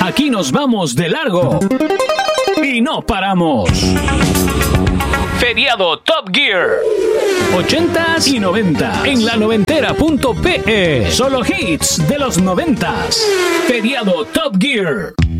Aquí nos vamos de largo y no paramos. Feriado Top Gear 80s y 90 en la noventera.pe. Solo hits de los 90s. Feriado Top Gear.